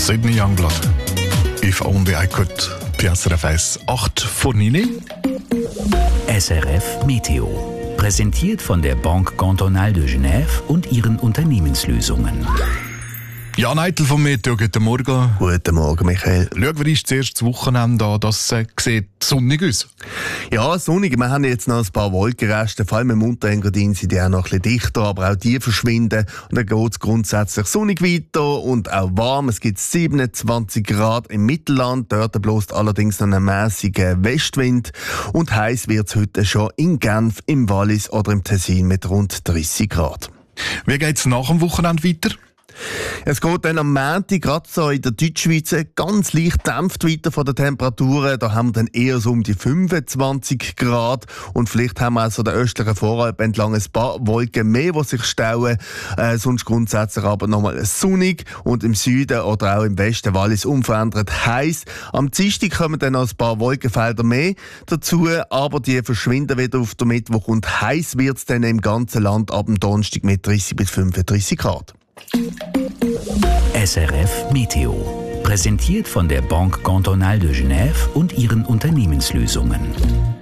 Sydney Youngblood. If only I could. PSRF 8 von 9. SRF Meteo. Präsentiert von der Banque Cantonale de Genève und ihren Unternehmenslösungen. Jan Eitel vom Meteo, guten Morgen. Guten Morgen, Michael. Schauen wir uns zuerst das Wochenende an, das sieht sonnig aus. Ja, sonnig. Wir haben jetzt noch ein paar Wolkenreste, vor allem im Unterengadin sind die auch noch ein bisschen dichter, aber auch die verschwinden. Und dann geht es grundsätzlich sonnig weiter und auch warm. Es gibt 27 Grad im Mittelland, dort bläst allerdings noch ein mäßiger Westwind. Und heiß wird es heute schon in Genf, im Wallis oder im Tessin mit rund 30 Grad. Wie geht es nach dem Wochenende weiter? Es geht dann am Montag, gerade so in der Deutschschweiz, ganz leicht dämpft weiter von den Temperaturen. Da haben wir dann eher so um die 25 Grad. Und vielleicht haben wir also den östlichen Voralp entlang ein paar Wolken mehr, die sich stauen. Sonst grundsätzlich aber nochmal sonnig. Und im Süden oder auch im Westen Wallis unverändert heiß. Am Dienstag kommen dann noch ein paar Wolkenfelder mehr dazu. Aber die verschwinden wieder auf den Mittwoch. Und heiß wird es dann im ganzen Land ab dem Donnerstag mit 30 bis 35 Grad. SRF Meteo. Präsentiert von der Banque Cantonale de Genève und ihren Unternehmenslösungen.